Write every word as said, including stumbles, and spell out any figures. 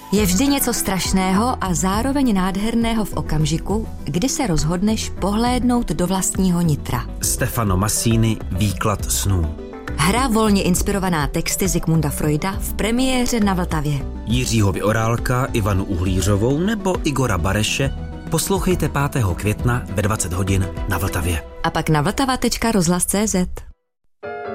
Je vždy něco strašného a zároveň nádherného v okamžiku, kdy se rozhodneš pohlédnout do vlastního nitra. Stefano Massini, Výklad snů. Hra volně inspirovaná texty Zikmunda Freuda v premiéře na Vltavě. Jiřího Vyorálka, Ivanu Uhlířovou nebo Igora Bareše poslouchejte pátého května ve dvacet hodin na Vltavě. A pak na vltava tečka rozhlas tečka cé zet.